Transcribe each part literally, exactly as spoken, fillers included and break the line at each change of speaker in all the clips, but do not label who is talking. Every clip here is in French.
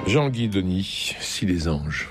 Jean-Guy Denis, Si les anges.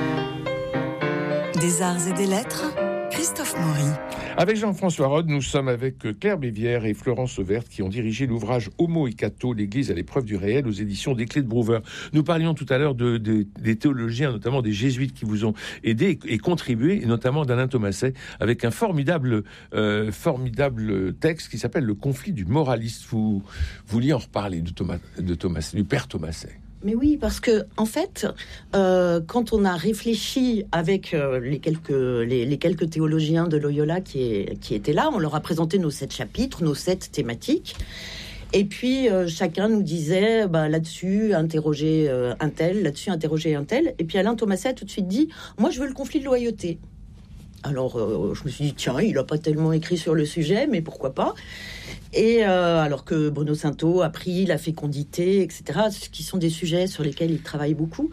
Des arts et des lettres, Christophe Maury.
Avec Jean-François Rode, nous sommes avec Claire Bévière et Florence Auvert qui ont dirigé l'ouvrage Homo et Cato, l'Église à l'épreuve du réel aux éditions des Clés de Brouwer. Nous parlions tout à l'heure de, de, des théologiens, notamment des jésuites qui vous ont aidé et, et contribué, et notamment d'Alain Thomasset, avec un formidable, euh, formidable texte qui s'appelle Le conflit du moraliste. Vous, vous vouliez en reparler de Thomas, de Thomasset, du père Thomasset.
Mais oui, parce que en fait, euh, quand on a réfléchi avec euh, les quelques les, les quelques théologiens de Loyola qui, est, qui étaient là, on leur a présenté nos sept chapitres, nos sept thématiques. Et puis euh, chacun nous disait, bah, là-dessus interroger euh, un tel, là-dessus interroger un tel. Et puis Alain Thomasset a tout de suite dit, moi je veux le conflit de loyauté. Alors euh, je me suis dit, tiens, il n'a pas tellement écrit sur le sujet, mais pourquoi pas. Et euh, alors que Bruno Sainteau a pris la fécondité, et cetera, ce qui sont des sujets sur lesquels il travaille beaucoup.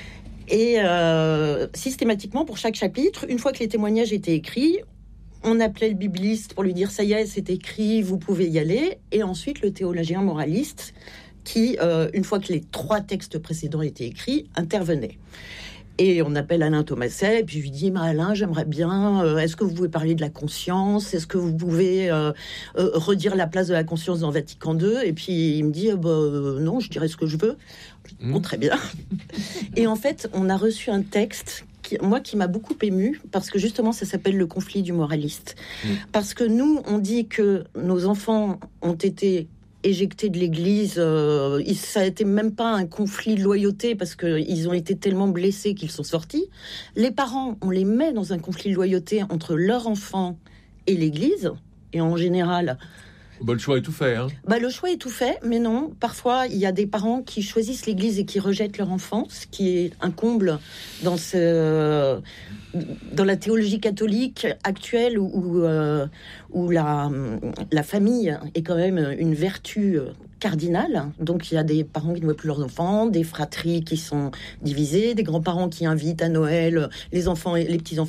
Et euh, systématiquement, pour chaque chapitre, une fois que les témoignages étaient écrits, on appelait le bibliste pour lui dire « ça y est, c'est écrit, vous pouvez y aller ». Et ensuite, le théologien moraliste qui, euh, une fois que les trois textes précédents étaient écrits, intervenait. Et on appelle Alain Thomasset, et puis je lui dis, mais Alain, j'aimerais bien, euh, est-ce que vous pouvez parler de la conscience? Est-ce que vous pouvez euh, euh, redire la place de la conscience dans Vatican deux? Et puis il me dit, euh, bah, euh, non, je dirais ce que je veux. Mmh. Bon, très bien. Et en fait, on a reçu un texte, qui, moi, qui m'a beaucoup émue, parce que justement, ça s'appelle le conflit du moraliste. Mmh. Parce que nous, on dit que nos enfants ont été éjectés de l'église, euh, ça a été même pas un conflit de loyauté parce qu'ils ont été tellement blessés qu'ils sont sortis. Les parents, on les met dans un conflit de loyauté entre leur enfant et l'église, et en général...
Bah, le choix est tout fait. Hein.
Bah, le choix est tout fait, mais non. Parfois, il y a des parents qui choisissent l'église et qui rejettent leur enfant, ce qui est un comble dans, ce, dans la théologie catholique actuelle où, où, euh, où la, la famille est quand même une vertu cardinale. Donc, il y a des parents qui ne voient plus leurs enfants, des fratries qui sont divisées, des grands-parents qui invitent à Noël les enfants et les petits-enfants